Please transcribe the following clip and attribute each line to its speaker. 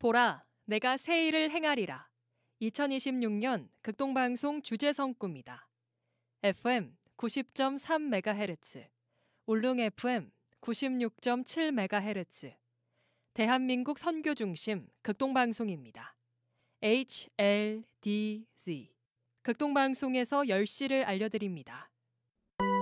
Speaker 1: 보라, 내가 새 일을 행하리라. 2026년 극동방송 주제성 꿈이다. FM 90.3MHz, 울릉 FM 96.7MHz, 대한민국 선교 중심 극동방송입니다. HLDZ, 극동방송에서 10시를 알려드립니다.